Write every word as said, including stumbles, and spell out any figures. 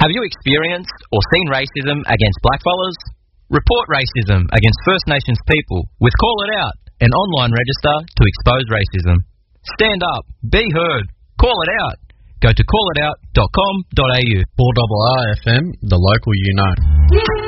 Have you experienced or seen racism against blackfellas? Report racism against First Nations people with Call It Out, an online register to expose racism. Stand up, be heard, call it out. Go to call it out dot com dot a u. four R R F M, the local you know.